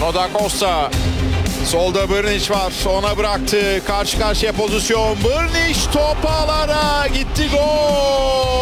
Bruno da Costa. Solda Brnić var. Ona bıraktı. Karşı karşıya pozisyon. Brnić top ağlara gitti, gol.